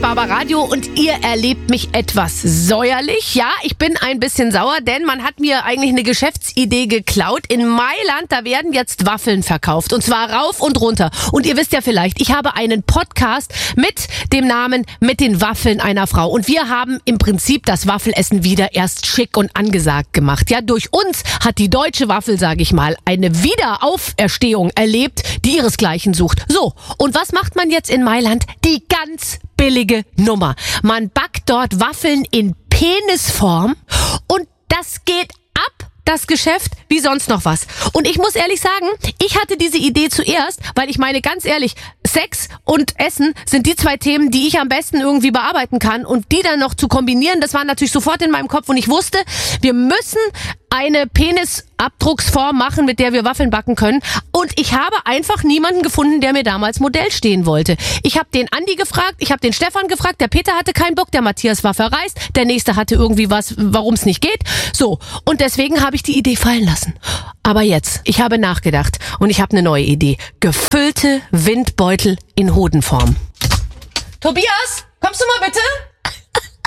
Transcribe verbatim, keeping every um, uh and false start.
Barbaradio und ihr erlebt mich etwas säuerlich. Ja, ich bin ein bisschen sauer, denn man hat mir eigentlich eine Geschäftsidee geklaut. In Mailand, da werden jetzt Waffeln verkauft und zwar rauf und runter. Und ihr wisst ja vielleicht, ich habe einen Podcast mit dem Namen Mit den Waffeln einer Frau. Und wir haben im Prinzip das Waffelessen wieder erst schick und angesagt gemacht. Ja, durch uns hat die deutsche Waffel, sage ich mal, eine Wiederauferstehung erlebt, die ihresgleichen sucht. So, und was macht man jetzt in Mailand? Die ganz billige Nummer. Man backt dort Waffeln in Penisform und das geht ab, das Geschäft, wie sonst noch was. Und ich muss ehrlich sagen, ich hatte diese Idee zuerst, weil ich meine, ganz ehrlich, Sex und Essen sind die zwei Themen, die ich am besten irgendwie bearbeiten kann. Und die dann noch zu kombinieren, das war natürlich sofort in meinem Kopf. Und ich wusste, wir müssen eine Penisabdrucksform machen, mit der wir Waffeln backen können. Und ich habe einfach niemanden gefunden, der mir damals Modell stehen wollte. Ich habe den Andi gefragt, ich habe den Stefan gefragt, der Peter hatte keinen Bock, der Matthias war verreist, der nächste hatte irgendwie was, warum es nicht geht. So, und deswegen habe ich die Idee fallen lassen. Aber jetzt, ich habe nachgedacht und ich habe eine neue Idee. Gefüllte Windbeutel in Hodenform. Tobias, kommst du mal bitte?